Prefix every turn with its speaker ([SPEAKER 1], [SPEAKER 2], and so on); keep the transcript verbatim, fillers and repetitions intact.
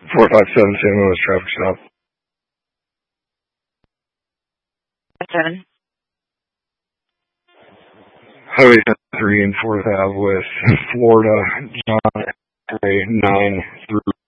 [SPEAKER 1] four five seven San Luis traffic stop.
[SPEAKER 2] Seven.
[SPEAKER 1] Highway three and fourth Ave West, Florida, John, nine through